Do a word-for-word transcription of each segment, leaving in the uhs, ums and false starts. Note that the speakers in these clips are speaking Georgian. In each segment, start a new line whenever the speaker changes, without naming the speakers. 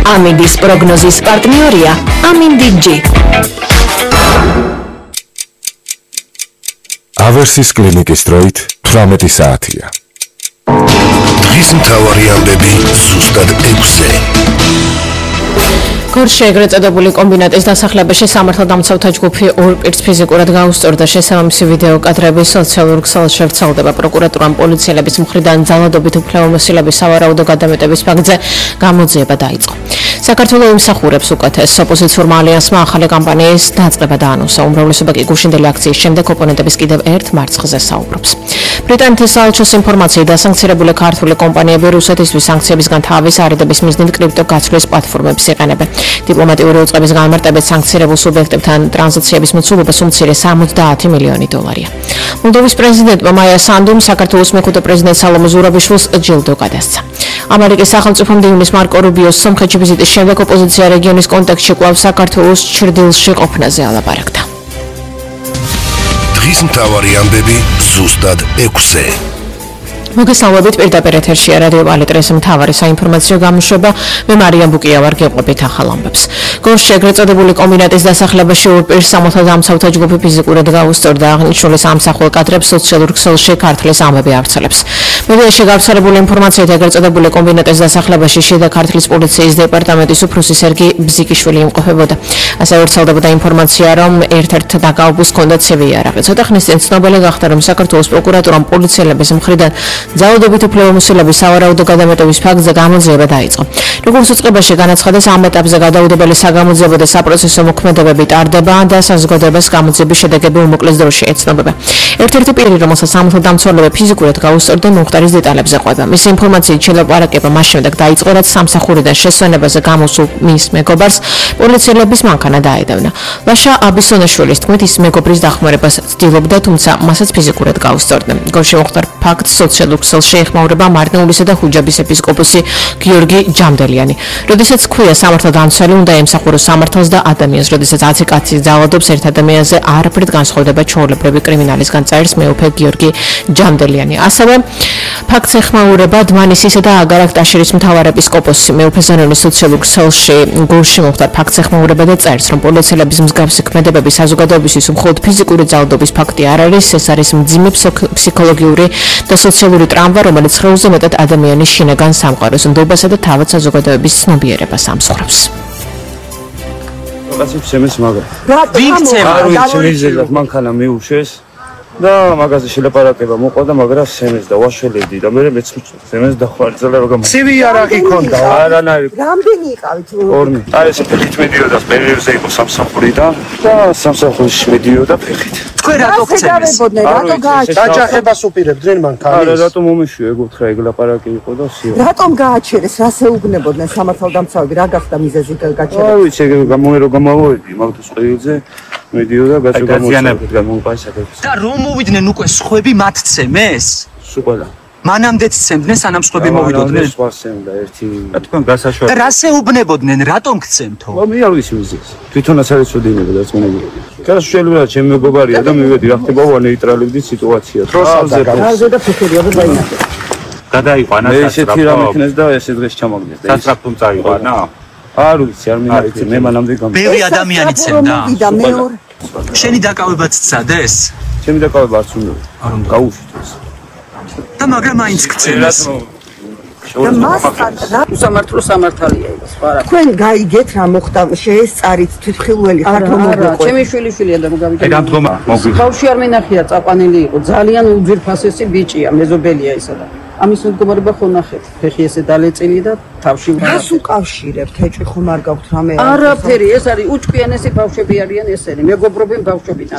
ამინდის პროგნოზის პარტნიორია ამინდი-G.
ავერსის კლინიკის დროით თვრამეტი საათია.
დღის მთავარი ამბები ზუსტად ექვსზე.
გორში ეგრეთ წოდებული კომბინატის დასახლებაში სამართალდამცავთა ჯგუფი ორ პირს ფიზიკურად გაუსწორდა. შესაბამისი ვიდეო კადრები სოციალურ ქსელში ვრცელდება. პროკურატურამ პოლიციელების მხრიდან ძალადობით უფლებამოსილების სავარაუდო გადამეტების ფაქტზე გამოძიება დაიწყო. საქართველოს იმსახურებს უკეთეს ოპოზიციურმა ალიანსმა ახალი კამპანიის დაწყება დაანონსა. უმრავლესობა კი გუშინდელი აქციის შემდეგ ოპონენტების კიდევ ერთ მარცხზე საუბრობს. ბრიტანეთის საელჩოს ინფორმაციით დასანქცირებული ქართული კომპანიები რუსეთისთვის სანქციებისგან თავის არიდების მიზნით კრიპტოგაცვლის პლატფორმებს იყენებენ. დიპლომატიური უწყების განმარტებით სანქცირებულ სუბიექტებთან ტრანზაქციების მოცულობას უმცირე სამოცდაათი მილიონი დოლარია. მოლდოვის პრეზიდენტმა მაია სანდუმ საქართველოს მეხუთე პრეზიდენტ სალომე ზურაბიშვილს ჯილდო გადასცა. ამერიკის სახელმწიფო მდივნის მარკო რუბიოს სომხეთში ვიზიტის შემდეგ ოპოზიცია რეგიონის კონტექსტში კვლავ საქართველოს ჩრდილში ყოფნაზე ალაპარაკდა.
დღის მთავარი ამბები ზუსტად ექვსზე.
მოგესალმებით, პირდაპირ ეთერშია რადიო პალიტრეს მთავარი საინფორმაციო გამოშვება. მე მარია ბუკია ვარ, გეყვებით ახალ ამბებს. გორში ეგრეთ წოდებული კომბინატის დასახლებაში ორ პირს სამართალდამცავთა ჯგუფი ფიზიკურად გაუსწორდა. აღნიშნული სამსახურ კადრებს სოციალურ ქსელში ქართლის ამბები ავრცელებს. მედიაში გავრცელებული ინფორმაციით ეგრეთ წოდებული კომბინატის დასახლებაში შიდა ქართლის პოლიციის დეპარტამენტის უფროსი სერგი ბზიკიშვილი იმყოფებოდა. ასევე ვრცელდებოდა ინფორმაცია, რომ ერთ-ერთ დაკავებულს ჰქონდა ცივი იარაღი. ცოტა ხნის წინ ცნობილი გახდა, რომ საქართველოს პროკურატურამ პოლიციელების მხრიდან ძალადობით უფლებამოსილების სავარაუდო გადამეტების ფაქტზე გამოძიება დაიწყო. როგორც უწყებაში განაცხადეს, ამ ეტაპზე გადაუდებელი საგამოძიებო და საპროცესო მოქმედებები ტარდება და საზოგადოებას გამოძიების შედეგები უმოკლეს დროში ეცნობება. ერთ-ერთი პირი, რომელსაც სამართალდამცველები ფიზიკურად გაუსწორდა, მომხდარის დეტალებზე ყვება. მისი ინფორმაციით შელაპარაკება მას შემდეგ დაიწყო, რაც სამსახურიდან შესვენებაზე გამოსულ მის მეგობარს პოლიციელების მანქანა დაედევნა. ლაშა აბისონაშვილის თქმით, ის მეგობრის დახმარებას ცდილობდა, თუმცა მასაც ფიზიკურად გაუსწორდნენ. გორში მომხდარ ფაქტს სოციალურ ქსელში ეხმაურება მარნეულისა და ხუჯაბის ეპისკოპოსი გიორგი ჯამდელიანი. როდესაც ქვია სამართალდამცველი უნდა ემსახუროს სამართალს და ადამიანს, როდესაც ათი კაცი ძალადობს ერთ ადამიანზე, არაფრით განსხვავდება ჩვეულებრივი კრიმინალისგან, წერს მეუფე გიორგი ჯამდელიანი. ასევე ფაქტს ეხმაურება დმანისისა და აგარაკ-ტაშირის მთავარ ეპისკოპოსი მეუფე ზანონის სოციალურ ქსელში გორში მომხდარ ფაქტს ეხმაურება და წერს, რომ პოლიციელების მსგავსი ქმედებები საზოგადოებისთვის მხოლოდ ფიზიკური ძალადობის ფაქტი არ არის, ეს არის მძიმე ფსიქოლოგიური და სოციალური ტრამვა, რომელიც ხრეულზე მეტად ადამიანის შინაგან სამყაროს ნდობასა და თავად საზოგადოების ცნობიერებას ამსხვრევს.
რაღაცებს შემეს მაგა.
ვიქცევა,
არ ვიცი, მანქანა მიუშვეს და მაგაზე შელაპარაკება მოყვა და მაგრამ შემეს და ვაშველებდი და მე მეც შემეს დახვარწელა რომ გამო.
ცივი იარაღი ქონდა.
არანაირი.
რამდენი იყავით?
ორნი. აი ესე ფეხით მედიოდა პერიოდზე იყო სამსახურიდან და სამსახურში მედიოდა ფეხით.
თქვენ რატო გწევს?
რატო გააჩერეს?
დაჯახებას უპირებდნენ მანქანის.
არა, რატომ მომიშვი ეგოთხრა ეგ ლაპარაკი იყო და სიო.
რატომ გააჩერეს? რას ეუბნებოდნენ სამართალდამცავები? რა გახდა მიზეზი გაჩერება?
აი ვიცი, ეგ გამომე რომ გამოვიდი, მაგას ყველზე მედიოდა გასულ გამოცდილებით გამომპასაკებს.
და რომ მოვიდნენ უკვე სხვები მათ ცემეს?
სულ ყველა.
მანამდეც ცემდნენ, სანამ სხვები მოვიდოდნენ.
სხვა სემდა ერთი.
რა თქვენ გასაშვა. და რას ეუბნებოდნენ? რატომ გცემთო?
მე არ ვიცი მიზეზს. თვითონაც არ ეცოდინებოდა და წმენები. კაც შეიძლება ჩემ მეგობარია და მივედი რა ხდება ვა ნეიტრალებდი სიტუაციას.
დროზე და ფიქრობ დაინახე.
გადაიყვანა
მე ესეთი რამ იქნეს და ესე დღეს ჩამაგდეს და
სასწრაფო წაიყვანა?
არ ვიცი, არ მინახე, მე მანამდე გამ.
ბევრი ადამიანი ცემდა.
და მეორე.
შენი დაკავებაც წადეს?
ჩემი დაკავება არც უნდა. გაუშვით.
და მაგრამ მაინც გცემს.
და მასთან რა
სამართლო სამართალია ის, არა.
თქვენ გაიგეთ რა მოხდა შეესწარით თვითხილველი ხარ რომ მოგვიყვეთ.
ჩემი შვილი შვილია და მოგავიწყე.
ეგ ამდგომა მოგვიყვე.
ბავშვი არ მენახია, წაყვანილი იყო. ძალიან უძვირფასესი ბიჭია, მეზობელია ისა და ამის მდგომარეობა ხო ნახეთ. ფეხი ესე დალეწილი და თავში
რას უკავშირებთ? ეჭვი ხომ არ გაქვთ რამე?
არაფერი, ეს არის უჭკვიანესი ბავშვები არიან ესენი, მეგობრობენ ბავშვებიდან.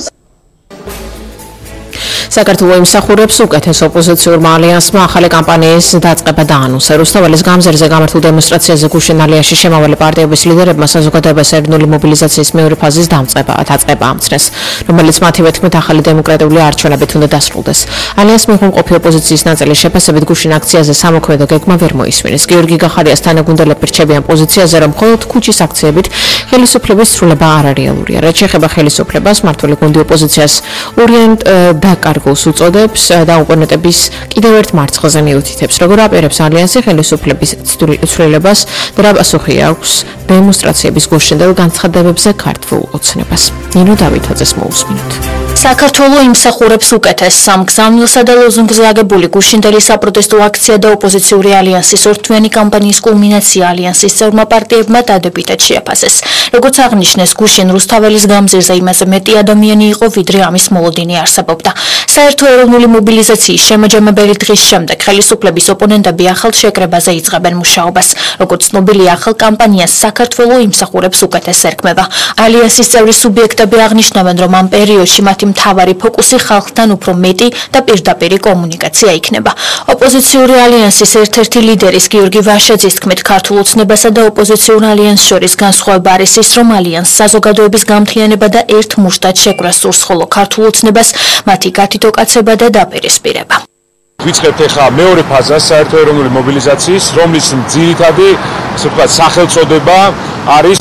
საქართველოს იმსახურებს უკეთეს ოპოზიციურმა ალიანსმა ახალი კამპანიის დაწყება დაანონსა. რუსთაველის გამზერზე გამართულ დემონსტრაციაზე გუშინ ალიაში შემავალი პარტიების ლიდერებმა საზოგადოებას ეროვნული მობილიზაციის მეორე ფაზის დამწყება დაწყება ამცნეს, რომელიც მათივე თქმით ახალი დემოკრატიული არჩევნებით უნდა დასრულდეს. ალიანსმა მყოფი ოპოზიციის ნაწილის შეფასებით გუშინ აქციაზე სამოქმედო გეგმა ვერ მოისმინეს. გიორგი გახარიას თანაგუნდელები რჩებიან პოზიციაზე, რომ მხოლოდ ქუჩის აქციებით ხელისუფლების სრულება არ არის რეალურია. რაც შეეხება ხელისუფლებას, მმართველი გუნდი ოპოზიციას ორient დაკარგვა ქართულს უწოდებს და ოპონენტების კიდევ ერთ მარცხზე მიუთითებს, როგორ აპირებს ალიანსი ხელისუფლების ცვლილებას და რა პასუხი აქვს დემონსტრაციების გუშინდელ განცხადებებზე ქართულ ოცნებას. ნინო დავითაძეს მოусმინოთ.
საქართველო იმსახურებს უკეთეს სამგზავნილსა და ლოზუნგზე აგებული გუშინდელი საპროტესტო აქცია და ოპოზიციური ალიანსის ორთვიანი კამპანიის კულმინაცია ალიანსის წევრმა პარტიებმა დადებითად შეაფასეს. როგორც აღნიშნეს, გუშინ რუსთაველის გამზირზე იმაზე მეტი ადამიანი იყო, ვიდრე ამის მოლოდინი არსებობდა. საერთო ეროვნული მობილიზაციის შემაჯამებელი დღის შემდეგ ხელისუფლების ოპონენტები ახალ შეკრებაზე იწყებენ მუშაობას. როგორც ცნობილია, ახალ კამპანიას საქართველო იმსახურებს უკეთეს ერქმება. ალიანსის წევრი სუბიექტები აღნიშნავენ, რომ ამ პერიოდში მათი მთავარი ფოკუსი ხალხთან უფრო მეტი და პირდაპირი კომუნიკაცია იქნება. ოპოზიციური ალიანსის ერთ-ერთი ლიდერის გიორგი ვაშაძის თქმით, ქართულ ოცნებასა და ოპოზიციურ ალიანსს შორის განსხვავება არის ის, რომ ალიანსს საზოგადოების გამთლიანება და ერთ მუშტად შეკვრა სურს, ხოლო ქართულ ოცნებას მათი გათითოკაცება და დაპირისპირება.
ვიწყებთ ახლა მეორე ფაზას საერთო ეროვნული მობილიზაციის, რომლის ძირითადი, ასე ვთქვათ, სახელწოდება არის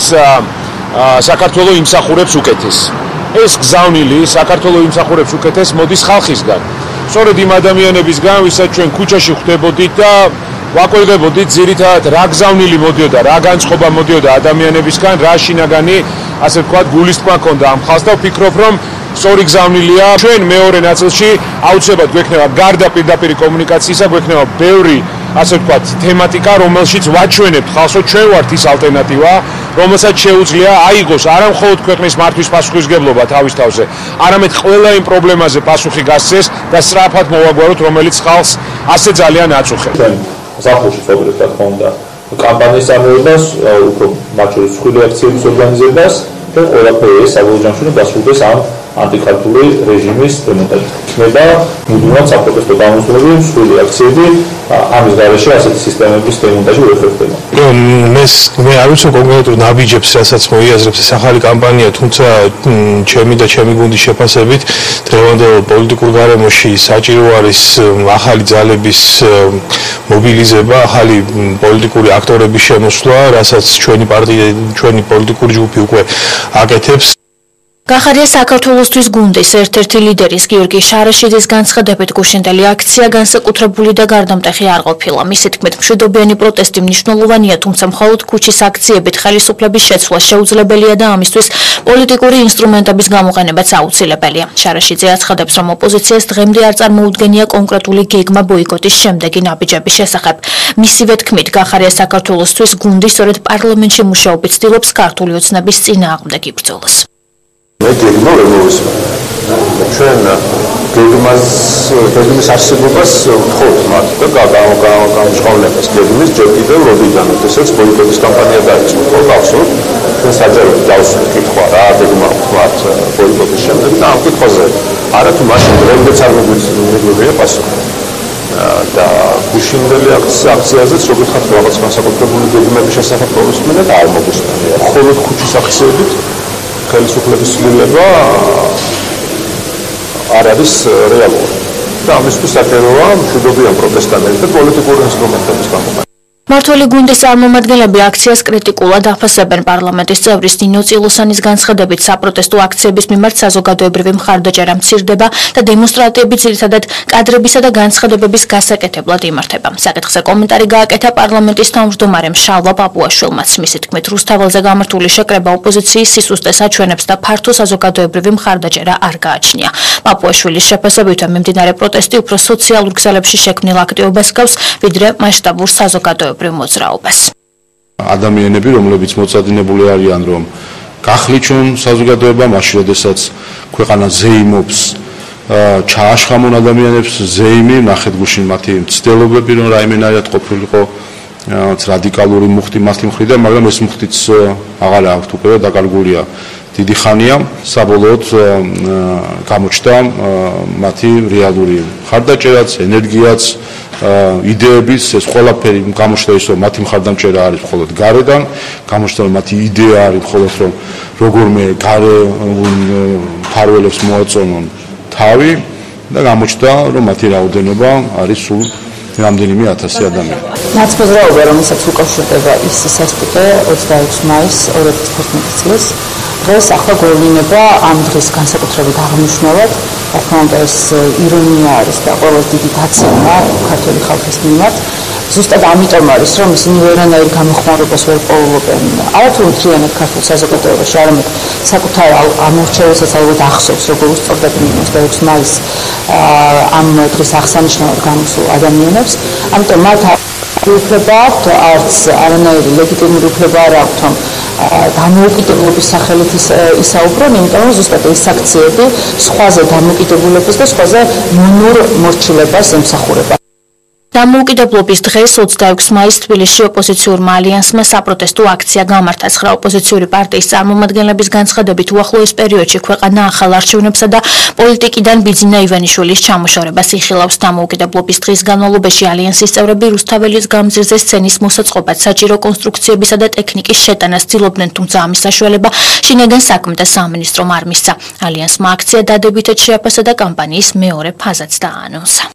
საქართველო იმსახურებს უკეთეს. ეს გზავნილი საქართველო იმსახურებს უკეთეს მოდის ხალხისგან. სწორედ იმ ადამიანებისგან, ვისაც ჩვენ ქუჩაში ხვდებოდით და ვაკვირდებოდით ძირითადად რა გზავნილი მოდიოდა, რა განწყობა მოდიოდა ადამიანებისგან, რა შინაგანი, ასე ვთქვათ, გულისწყობა ჰქონდა ამ ხალხს და ვფიქრობ, რომ სწორი გზავნილია. ჩვენ მეორე ნაწილში აუცილებლად გვექნება გარდა პირდაპირი კომუნიკაციისა, გვექნება ბევრი, ასე ვთქვათ, თემატიკა, რომელშიც ვაჩვენებთ ხალხს, რომ ჩვენ ვართ ის ალტერნატივა, რომელსაც შეუძლია აიღოს არა მხოლოდ ქვეყნის მართვის პასუხისმგებლობა თავის თავზე, არამედ ყველა იმ პრობლემაზე პასუხი გასცეს და სწრაფად მოვაგვაროთ, რომელიც ხალხს ასე ძალიან აწუხებს.
ზაფხულში წოდეთ რა თქმა უნდა კამპანიის წარმოებას, უფრო მათ შორის სხვილი აქციების ორგანიზებას და ყველაფერი ეს საბოლოო ჯამში დასრულდეს ამ ანტიქართული რეჟიმის დემონტაჟით. ხდება მუდმივად საპროტესტო გამოსვლები, სხვილი აქციები, ამის გარეშე ასეთი სისტემების დემონტაჟი ვერ ხერხდება.
მე მე არ ვიცი კონკრეტულ ნაბიჯებს, რასაც მოიაზრებს ეს ახალი კამპანია, თუმცა ჩემი და ჩემი გუნდის შეფასებით დღევანდელ პოლიტიკურ გარემოში საჭირო არის ახალი ძალების მობილიზება, ახალი პოლიტიკური აქტორების შემოსვლა, რასაც ჩვენი პარტია, ჩვენი პოლიტიკური ჯგუფი უკვე აკეთებს.
გახარია საქართველოსთვის გუნდის ერთ-ერთი ლიდერის გიორგი შარაშიძის განცხადებით, გუშინდელი აქცია განსაკუთრებული და გარდამტეხი არ ყოფილა. მისი თქმით, მშვიდობიანი პროტესტი მნიშვნელოვანია, თუმცა მხოლოდ ქუჩის აქციებით ხელისუფლების შეცვლა შეუძლებელია და ამისთვის პოლიტიკური ინსტრუმენტების გამოყენებაც აუცილებელია. შარაშიძე აცხადებს, რომ ოპოზიციას დღემდე არ წარმოუდგენია კონკრეტული გეგმა ბოიკოტის შემდეგი ნაბიჯების შესახებ. მისივე თქმით, გახარია საქართველოსთვის გუნდი სწორედ პარლამენტში მუშაობით ცდილობს ქართული ოცნების წინააღმდეგ იბრძოლოს.
მე გეგმა ვერ მოვისმენ. ჩვენ გეგმას, გეგმის არსებობას ვთხოვთ მათ და გამჟღავნებას გეგმის ჯერ კიდევ როდიდან, როდესაც ბოიკოტის კამპანია დაიწყო, ხო გახსოვთ? ჩვენ საჯაროდ დავსვით კითხვა რა გეგმა ვთქვათ ბოიკოტის შემდეგ და ამ კითხვაზე არა თუ მაშინ დღემდეც არ მოგვიყვება პასუხი. და გუშინდელი აქციაზეც როგორც ხარ რაღაც განსაკუთრებული გეგმების შესახებ პროვისმენა და არ მოგვისმენია. მხოლოდ ქუჩის აქციებით ხელისუფლების ცვლილება არ არის რეალური. და ამისთვის საჭიროა მშვიდობიან პროტესტთან ერთად პოლიტიკური ინსტრუმენტების გამოყენება.
მმართველი გუნდის წარმომადგენლები აქციას კრიტიკულად აფასებენ. პარლამენტის წევრის ნინო წილოსანის განცხადებით, საპროტესტო აქციების მიმართ საზოგადოებრივი მხარდაჭერა მცირდება და დემონსტრანტები ძირითადად კადრებისა და განცხადებების გასაკეთებლად იმართება. საკითხზე კომენტარი გააკეთა პარლამენტის თავმჯდომარემ შალვა პაპუაშვილმაც. მისი თქმით, რუსთაველზე გამართული შეკრება ოპოზიციის სისუსტეს აჩვენებს და ფართო საზოგადოებრივი მხარდაჭერა არ გააჩნია. პაპუაშვილის შეფასებით, მიმდინარე პროტესტი უფრო სოციალურ ქსელებში შექმნილ აქტივობას გავს, ვიდრე მასშტაბურ საზოგადოებრივ მოძრაობას.
ადამიანები, რომლებიც მოწადინებული არიან, რომ გახლიჩონ საზოგადოება, მაშინ როდესაც ქვეყანა ზეიმობს, ჩააშხამონ ადამიანებს ზეიმი, ნახეთ გუშინ მათი მცდელობები, რომ რაიმენაირად ყოფილიყო რადიკალური მუხტი მათი მხრიდან, მაგრამ ეს მუხტიც აღარ აქვთ უკვე დაკარგულია დიდი ხანია. საბოლოოდ გამოჩნდა მათი რეალური მხარდაჭერაც, ენერგიაც, იდეების, ეს ყველაფერი გამოჩნდა ის, რომ მათი მხარდამჭერა არის მხოლოდ გარედან, გამოჩნდა რომ მათი იდეა არის მხოლოდ რომ როგორმე გარე მფარველებს მოაწონონ თავი და გამოჩნდა რომ მათი რაოდენობა არის სულ რამდენიმე ათასი ადამიანი.
ნაცმოძრაობა, რომელსაც უკავშირდება ის სასტიკე ოცდაექვსი მაისს ორი ათას თერთმეტი წლის
დღეს ახლა გვევლინება ამ დღის განსაკუთრებით აღნიშნულად, რა თქმა უნდა ეს ირონია არის და ყოველთვის დიდი დაცემა ქართული ხალხის მიმართ. ზუსტად ამიტომ არის, რომ ისინი ვერანაირ გამოხმარებას ვერ პოულობენ. არათუ მთლიანად ქართულ საზოგადოებაში, არამედ საკუთარ ამორჩევასაც ალბათ ახსოვს, როგორ უსწორდებენ ოცდაექვსი მაისს ამ დღის აღსანიშნავად გამოსულ ადამიანებს. ამიტომ მათ უფლება აქვთ, არც არანაირი ლეგიტიმური უფლება არ აქვთ, რომ დამოუკიდებლობის სახელით ისაუბრონ, იმიტომ რომ ზუსტად ეს აქციები სხვაზე დამოუკიდებლობის და სხვაზე მონურ მორჩილებას ემსახურება.
დამოუკიდებლობის დღეს ოცდაექვსი მაისს თბილისში ოპოზიციურმა ალიანსმა საპროტესტო აქცია გამართა. ცხრა ოპოზიციური პარტიის წარმომადგენლების განცხადებით უახლოეს პერიოდში ქვეყანა ახალ არჩევნებსა და პოლიტიკიდან ბიძინა ივანიშვილის ჩამოშორებას იხილავს. დამოუკიდებლობის დღის განმავლობაში ალიანსის წევრები რუსთაველის გამზირზე სცენის მოსაწყობად საჭირო კონსტრუქციებისა და ტექნიკის შეტანას ცდილობდნენ, თუმცა ამის საშუალება შინაგან საქმეთა სამინისტრომ არ მისცა. ალიანსმა აქცია დადებითად შეაფასა და კამპანიის მეორე ფაზაც დაანონსა.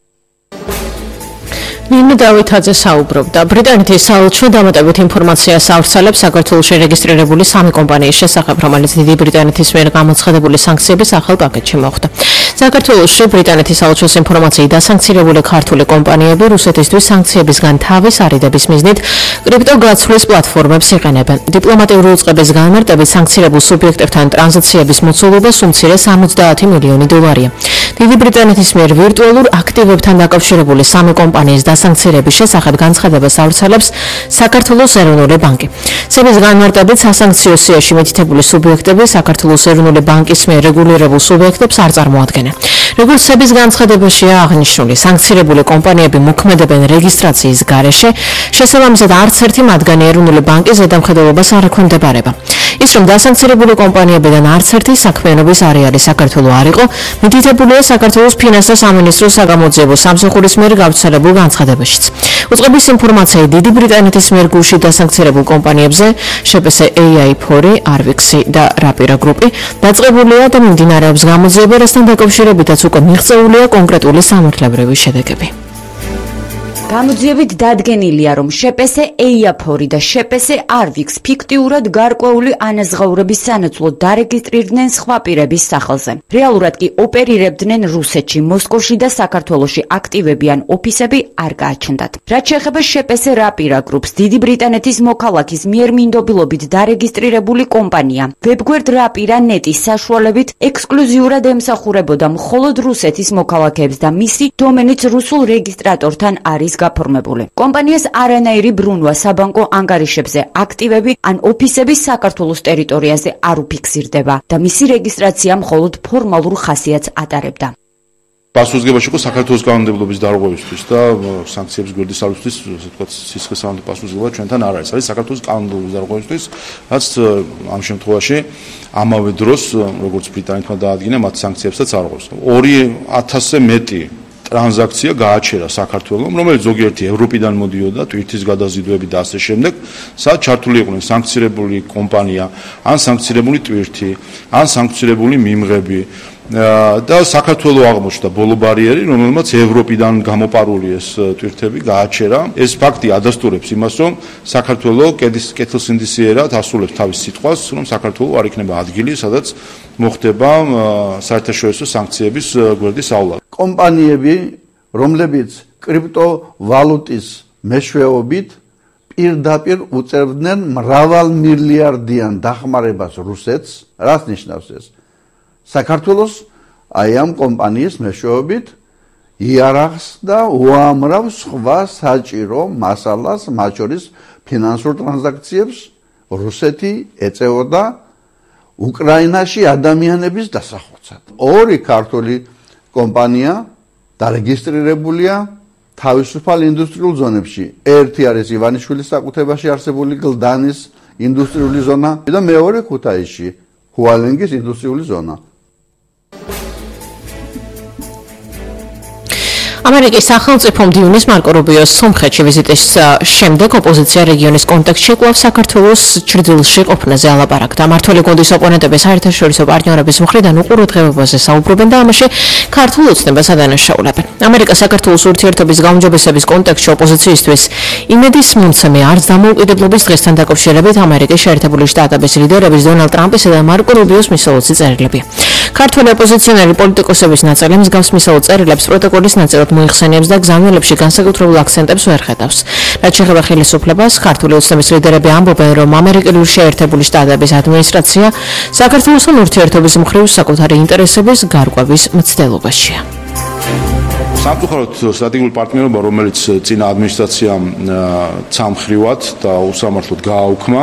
ნინო დავითაძე საუბრობდა. ბრიტანეთის საელჩო დამატებით ინფორმაციას ავრცელებს საქართველოში რეგისტრირებული სამი კომპანიის შესახებ, რომელიც დიდი ბრიტანეთის მიერ გამოცხადებული სანქციების ახალ პაკეტში მოხვდა. საქართველოში ბრიტანეთის საელჩოს ინფორმაციით დასანქცირებული ქართული კომპანიები რუსეთისთვის სანქციებისგან თავის არიდების მიზნით კრიპტოგაცვლის პლატფორმებს იყენებენ. დიპლომატიური უწყების განმარტებით სანქცირებულ სუბიექტებთან ტრანზაქციების მოცულობა უმცირე სამოცდაათი მილიონი დოლარია. დიდი ბრიტანეთის მიერ ვირტუალურ აქტივებთან დაკავშირებული სამი კომპანიის დასანქცირების შესახებ განცხადებას ავრცელებს საქართველოს ეროვნული ბანკი. სების განმარტებით სასანქციო სიაში მითითებული სუბიექტები საქართველოს ეროვნული ბანკის მიერ რეგულირებულ სუბიექტებს არ წარმოადგენენ. როგორც სების განცხადებაშია აღნიშნული, სანქცირებული კომპანიები მოქმედებენ რეგისტრაციის გარეშე, შესაბამისად არც ერთი მათგანი ეროვნული ბანკის ზედამხედველობას არ ექვემდებარება. ის რომ დასანქცირებული კომპანიებიდან არც ერთი საქმიანობის არეალი საქართველო არ იყო, მითითებულია საქართველოს ფინანსთა სამინისტროს საგამოძიებო სამსახურის მიერ გავრცელებულ განცხადებაშიც. უწყების ინფორმაციით დიდი ბრიტანეთის მიერ გულში დასანქცირებულ კომპანიებზე შეპესე ეი აი ფორი, არვიქსი და რაპირა გრუპი დაწყებულია და მიმდინარეობს გამოძიება, რასთან დაკავშირებითაც უკვე მიღწეულია კონკრეტული სამართლებრივი შედეგები.
გამოძიებით დადგენილია, რომ შეპესე ეი აი ფორი და შეპესე არვიქსი ფიქტიურად გარკვეული ანაზღაურების სანაცვლოდ დარეგისტრირდნენ სხვა პირების სახელზე. რეალურად კი ოპერირებდნენ რუსეთში, მოსკოვში და საქართველოში აქტივები ან ოფისები არ გააჩნდათ. რაც შეეხება შეპესე რაპირა გრუპს, დიდი ბრიტანეთის მოქალაქის მიერ მინდობილობით დარეგისტრირებული კომპანია ვებგვერდ რაპირა ნეტის საშუალებით ექსკლუზიურად ემსახურებოდა მხოლოდ რუსეთის მოქალაქეებს და მისი დომენიც რუსულ რეგისტრატორთან არის გაფორმებული. კომპანიას არანაირი ბრუნვა საბანკო ანგარიშებზე აქტივები ან ოფისები საქართველოს ტერიტორიაზე არ უფიქსირდება და მისი რეგისტრაცია მხოლოდ ფორმალურ ხასიათს ატარებდა.
პასუხისგებაში იყო საქართველოს კანონმდებლობის დარღვევისთვის და სანქციების გვერდის ალვისთვის, ასე ვთქვათ, სისხლისწამული პასუხისგება ჩვენთან არ არის. არის საქართველოს კანონმდებლობის დარღვევისთვის, რაც ამ შემთხვევაში ამავე დროს, როგორც ბრიტანეთმა დაადგინა, მათ სანქციებსაც არ ღვევს. ორი ათასზე მეტი ტრანზაქცია გააჩერა საქართველოს, რომელიც ზოგიერთი ევროპიდან მოდიოდა, ტვირთის გადაზიდვები და ასე შემდეგ, სადაც ჩართული იყვნენ სანქცირებული კომპანია, ან სანქცირებული ტვირთი, ან სანქცირებული მიმღები და საქართველოს აღმოჩნდა ბოლო ბარიერი, რომელმაც ევროპიდან გამოპარული ეს ტვირთები გააჩერა. ეს ფაქტი ადასტურებს იმას, რომ საქართველოს კეთილსინდისიერად ასრულებს თავის სიტყვას, რომ საქართველოს არ იქნება ადგილი, სადაც მოხდება საერთაშორისო სანქციების გვერდის ავლა.
კომპანიები, რომლებიც კრიპტოვალუტის მეშვეობით პირდაპირ უწევდნენ მრავალ მილიარდიან დახმარებას რუსეთს, რაც ნიშნავს ეს? საქართველოს აი ამ კომპანიის მეშვეობით იარაღს და უამრავ სხვა საჭირო მასალას, მათ შორის ფინანსურ ტრანზაქციებს რუსეთი ეწეოდა უკრაინაში ადამიანების დასახოცად. ორი ქართული კომპანია დარეგისტრირებულია თავისუფალ ინდუსტრიულ ზონებში. ერთი არის ივანიშვილის საკუთრებაში არსებული გლდანის ინდუსტრიული ზონა და მეორე ქუთაისში ჰუალენგის ინდუსტრიული ზონა.
ამერიკის სახელმწიფო მდივნის მარკო რუბიოს სომხეთში ვიზიტის შემდეგ ოპოზიცია რეგიონის კონტექსტში კვლავ საქართველოს ჩრდილში ყოფნაზე ალაპარაკდა. მმართველი გუნდის ოპონენტები საერთაშორისო პარტნიორების მხრიდან უყურადღებობაზე საუბრობენ და ამაში ქართულ ოცნებას ადანაშაულებენ. ამერიკა საქართველოს ურთიერთობის გაუმჯობესების კონტექსტში ოპოზიციისთვის იმედის მომცემი არც დამოუკიდებლობის დღესთან დაკავშირებით ამერიკის შეერთებული შტატების ლიდერების დონალდ ტრამპისა და მარკო რუბიოს მისაოცი წერილები. ქართველი ოპოზიციონერი პოლიტიკოსების ნაწილი მსგავს მისაულ წერილებს პროტოკოლის ნაწილად მოიხსენიებს და გზავნილებში განსაკუთრებულ აქცენტებს ვერ ხედავს. რაც შეეხება ხელისუფლებას, ქართული ოცნების ლიდერები ამბობენ, რომ ამერიკული შეერთებული შტატების ადმინისტრაცია საქართველოსთან ურთიერთობის მხრივ საკუთარი ინტერესების გარკვევის მცდელობაშია.
სამწუხაროდ სტრატეგიული პარტნიორობა, რომელიც წინა ადმინისტრაციამ ცალმხრივად და უსამართლოდ გააუქმა,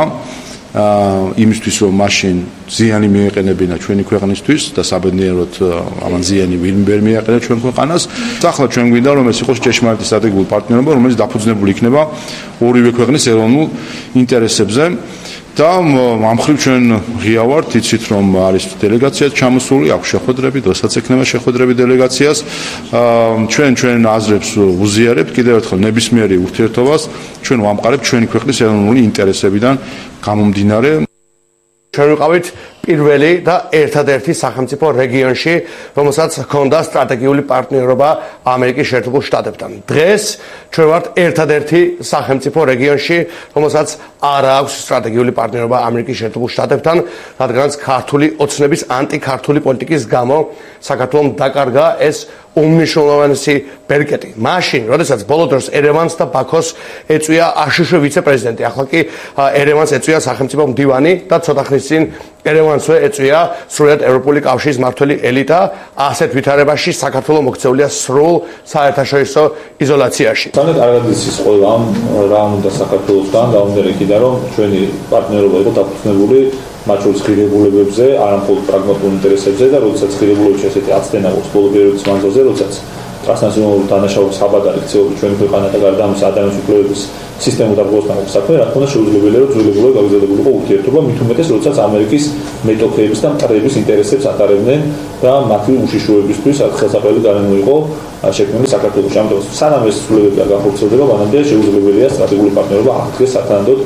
იმისთვის რომ მაშინ ზიანი მიეყენებინა ჩვენი ქვეყნისთვის და საბედნიეროდ ამან ზიანი ვერ მიეყენა ჩვენ ქვეყანას. ახლა ჩვენ გვინდა რომ ეს იყოს ჭეშმარიტი სტრატეგიული პარტნიორობა, რომელიც დაფუძნებული იქნება ორივე ქვეყნის ეროვნულ ინტერესებზე. და ამ მხრივ ჩვენ ღია ვართ, იცით რომ არის დელეგაციაც ჩამოსული, აქვს შეხვედრები, დღესაც ექნება შეხვედრები დელეგაციას. ჩვენ ჩვენ აზრებს უზიარებთ, კიდევ ერთხელ ნებისმიერი ურთიერთობას ჩვენ ვამყარებთ ჩვენი ქვეყნის ეროვნული ინტერესებიდან გამომდინარე.
ჩვენ ვიყავით პირველი და ერთადერთი სახელმწიფო რეგიონში, რომელსაც ჰქონდა სტრატეგიული პარტნიორობა ამერიკის შეერთებულ შტატებთან. დღეს ჩვენ ვართ ერთადერთი სახელმწიფო რეგიონში, რომელსაც არ აქვს სტრატეგიული პარტნიორობა ამერიკის შეერთებულ შტატებთან, რადგანაც ქართული ოცნების ანტიქართული პოლიტიკის გამო საქართველოს დაკარგა ეს უმნიშვნელოვანესი ბერკეტი. მაშინ, როდესაც ბოლო დროს ერევანს და ბაქოს ეწვია აშშ ვიცე-პრეზიდენტი, ახლა კი ერევანს ეწვია სახელმწიფო მდივანი და ცოტა ხნის წინ ერევანსვე ეწვია სრულად ევროპული კავშირის მმართველი ელიტა. ასეთ ვითარებაში საქართველოს მოქცეულია სრულ საერთაშორისო იზოლაციაში.
ძალიან კარგად იცის ყველა ამ რა უნდა საქართველოსთან, გამომდინარე იქიდან რომ ჩვენი პარტნიორობა იყო დაფუძნებული მათ შორის ღირებულებებზე, არამხოლოდ პრაგმატულ ინტერესებზე და როდესაც ღირებულებებში ესეთი აცდენა გვაქვს ბოლო პერიოდის მანძილზე, როდესაც ტრანსნაციონალური დანაშაულის ხაბადარი ქცეულობი ჩვენი ქვეყანა და გარდა ამისა ადამიანის უფლებების სისტემურ დარღვევასთან აქვს საქმე, რა თქმა უნდა შეუძლებელია რომ ძველებურად გაგრძელებულიყო ურთიერთობა, მით უმეტეს როდესაც ამერიკის მეტოქეების და მტრების ინტერესებს ატარებდნენ და მათი უშიშროებისთვის ხელსაყრელი გარემო შექმნილი საქართველოში. ამიტომ სანამ ეს ცვლილებები არ განხორციელდება, მანამდე შეუძლებელია სტრატეგიული პარტნიორობა აღდგეს სათანადოდ.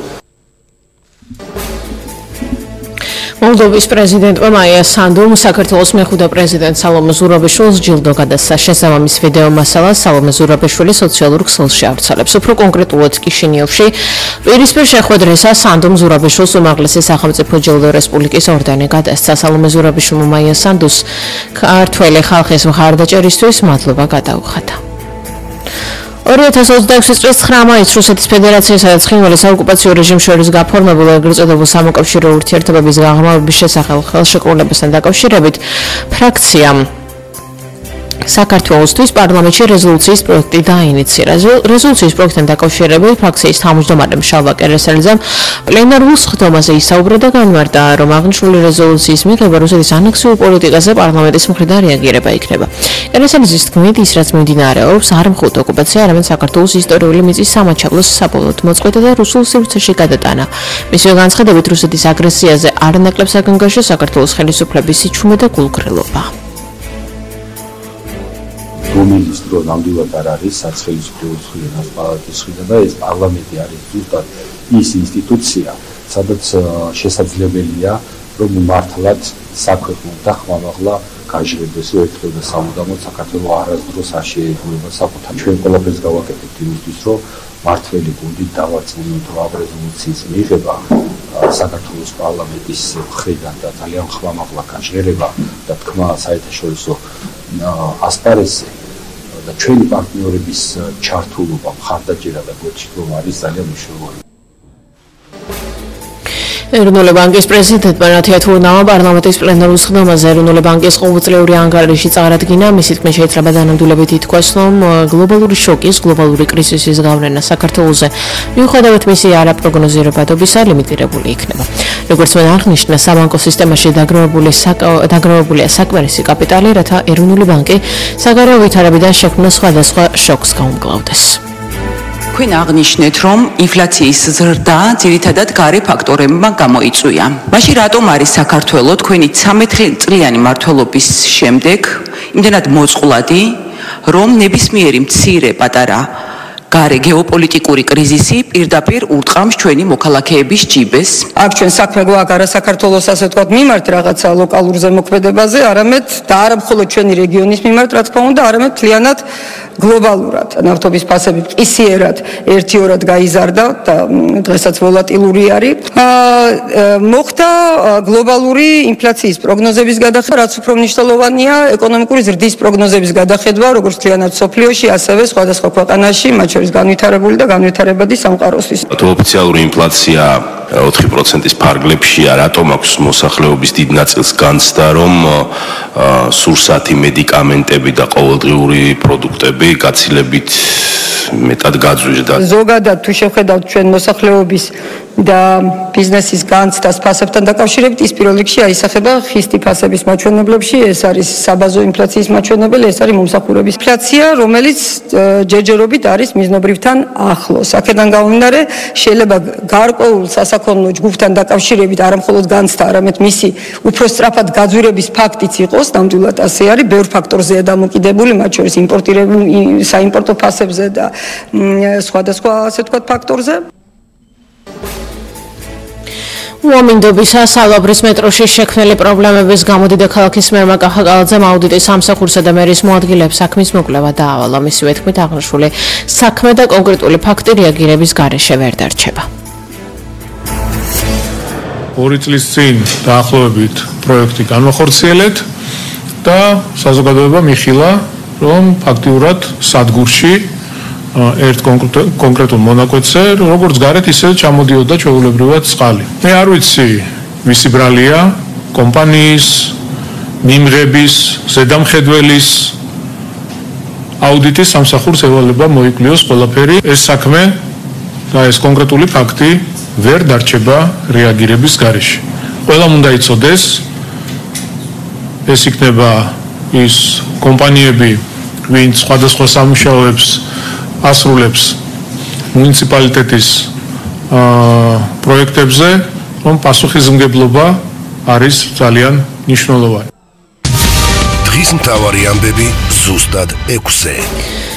მოლდოვის პრეზიდენტმა მაია სანდუმ საქართველოს მეხუთე პრეზიდენტ სალომე ზურაბიშვილს ჯილდო გადასცა. შესაბამის ვიდეო მასალას სალომე ზურაბიშვილი სოციალურ ქსელში ავრცელებს. უფრო კონკრეტულად კიშინიოვში პირისპირ შეხვედრისას სანდუმ ზურაბიშვილს უმაღლესი სახელმწიფო ჯილდო რესპუბლიკის ორდენი გადასცა. სალომე ზურაბიშვილმა მაია სანდუს ქართველი ხალხის მხარდაჭერისთვის მადლობა გადაუხადა. ორი ათას ოცდაექვსი წლის ცხრა მაისს რუსეთის ფედერაციასა და ცხინვალის საოკუპაციო რეჟიმს შორის გაფორმებულ ეგრეთ წოდებულ სამოკავშირო ურთიერთობების გაღრმავების შესახებ ხელშეკრულებასთან დაკავშირებით ფრაქციამ საქართველოსთვის პარლამენტში რეზოლუციის პროექტი დაინიცირა. რეზოლუციის პროექტთან დაკავშირებით ფრაქციის თავმჯდომარე მშალვა კერესელიძემ პლენარულ სხდომაზე ისაუბრა და განმარტა, რომ აღნიშნული რეზოლუციის მიღება რუსეთის ანექსიურ პოლიტიკაზე პარლამენტის მხრიდან რეაგირება იქნება. კერესელიძის თქმით, ის რაც მიმდინარეობს, არ მხოლოდ ოკუპაცია, არამედ საქართველოს ისტორიული მიწის სამაჩაბლოს საბოლოოდ მოწყვეტა და რუსულ სივრცეში გადატანა. მისივე განცხადებით, რუსეთის აგრესიაზე არანაკლებს აგანგაშა საქართველოს ხელისუფლების სიჩუმე და გულგრილობა.
რომელიც დრო ნამდვილად არ არის სახელმწიფოს ხელისუფლების პალატის მხრიდან და ეს პარლამენტი არის ზუსტად ის ინსტიტუცია, სადაც შესაძლებელია რომ მართლაც საქმე და ხმამაღლა გაჟღერდეს ერთხელ და სამუდამოდ საქართველოს არასდროს არ შეიძლება საკუთარ ჩვენ ყველაფერს გავაკეთებთ იმისთვის რომ მართველი გუნდი დავარწმუნოთ რომ ამ რეზოლუციის მიღება საქართველოს პარლამენტის მხრიდან და ძალიან ხმამაღლა გაჟღერება და თქმა საერთაშორისო ასპარეზზე და ჩვენი პარტნიორების ჩართულობა, მხარდაჭერა და გოჩქრომა არის ძალიან მნიშვნელოვანი.
ეროვნული ბანკის პრეზიდენტმა ნათია თურნავმა პარლამენტის პლენარულ სხდომაზე ეროვნული ბანკის ყოველწლიური ანგარიში წარადგინა. მისი თქმით, შეიძლება დანამდვილებით ითქვას, რომ გლობალური შოკის, გლობალური კრიზისის გავლენა საქართველოზე მიუხედავად მისი არაპროგნოზირებადობისა ლიმიტირებული იქნება. როგორც მან აღნიშნა, საბანკო სისტემაში დაგროვებულია საკმარისი კაპიტალი, რათა ეროვნული ბანკი საგარეო ვითარებიდან შექმნა სხვადასხვა შოკს გაუმკლავდეს.
თქვენ აღნიშნეთ, რომ ინფლაციის ზრდა ძირითადად გარე ფაქტორებმა გამოიწვია. მაშინ რატომ არის საქართველოს თქვენი ცამეტ წლიანი მმართველობის შემდეგ იმდენად მოწყვლადი, რომ ნებისმიერი მცირე პატარა გარე გეოპოლიტიკური კრიზისი პირდაპირ ურტყამს ჩვენი მოქალაქეების ჯიბეს.
აქ ჩვენ საქმე გვაქვს არა საქართველოს ასე ვთქვათ მიმართ რაღაცა ლოკალურ ზემოქმედებაზე, არამედ და არა მხოლოდ ჩვენი რეგიონის მიმართ, რა თქმა უნდა, არამედ მთლიანად გლობალურად. ნავთობის ფასები კისიერად ერთიორად გაიზარდა და დღესაც ვოლატილური არის. მოხდა გლობალური ინფლაციის პროგნოზების გადახედვა, რაც უფრო მნიშვნელოვანია, ეკონომიკური ზრდის პროგნოზების გადახედვა, როგორც მთლიანად სოფლიოში, ასევე სხვადასხვა ქვეყანაში, მათ შორის განვითარებული და განვითარებადი სამყაროსთვის.
ოფიციალური ინფლაცია ოთხი პროცენტის ფარგლებშია, რატომ აქვს მოსახლეობის დიდ ნაწილს განცდა, რომ სურსათი, მედიკამენტები და ყოველდღიური პროდუქტები გაცილებით მეტად გაძვირდა.
ზოგადად თუ შევხედავთ ჩვენ მოსახლეობის და ბიზნესის განცდას ფასებთან დაკავშირებით, ის პირველ რიგში აისახება ხისტი ფასების მაჩვენებლებში, ეს არის საბაზო ინფლაციის მაჩვენებელი, ეს არის მომსახურების ინფლაცია, რომელიც ჯერჯერობით არის მიზნობრივთან ახლოს. აქედან გამომდინარე, შეიძლება გარკვეულ სასაქონლო ჯგუფთან დაკავშირებით არა მხოლოდ განცდა, არამედ მისი უფრო სწრაფად გაძვირების ფაქტიც იყოს, ნამდვილად ასე არის, ბევრ ფაქტორზეა დამოკიდებული, მათ შორის იმპორტირებულ საიმპორტო ფასებზე და სხვადასხვა ასე ვთქვათ ფაქტორზე.
უამინდობისა სალვაბრის მეტროში შექმნილი პრობლემების გამო დედაქალაქის მერმა კახაკალაძემ აუდიტის სამსახურსა და მერის მოადგილეებს საქმის მოკვლევა დაავალა. მისივე თქმით, აღნიშნული საქმე და კონკრეტული ფაქტი რეაგირების გარეშე ვერ დარჩება.
ორი წლის წინ დაახლოებით პროექტი განვახორციელეთ და საზოგადოება მიხილა, რომ ფაქტიურად სადგურში ერთ კონკრეტულ მონაკვეთზე, როგორც გარეთ, ისე ჩამოდიოდა ჩვეულებრივად წყალი. მე არ ვიცი, ვისი ბრალია, კომპანიის, მიმღების, ზედამხედველის აუდიტის სამსახურს ევალება მოიკვლიოს ყველაფერი. ეს საქმე და ეს კონკრეტული ფაქტი ვერ დარჩება რეაგირების გარეშე. ყველამ უნდა იცოდეს, ეს იქნება ის კომპანიები, ვინც სხვადასხვა სამუშაოებს ასრულებს მუნიციპალიტეტის პროექტებზე, რომ პასუხისმგებლობა არის ძალიან მნიშვნელოვანი.
დღის მთავარი ამბები ზუსტად ექვსზე.